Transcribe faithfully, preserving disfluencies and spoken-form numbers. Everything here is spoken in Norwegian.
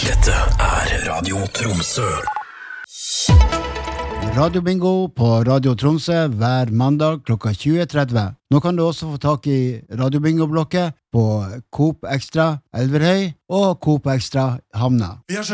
Dette er Radio Tromsø. Radio Bingo på Radio Tromsø hver mandag klokka tjue tretti. Nå kan du også få tak i Radio Bingo-blokket på Coop Extra Elverhøy og Coop Extra Hamna. Vi har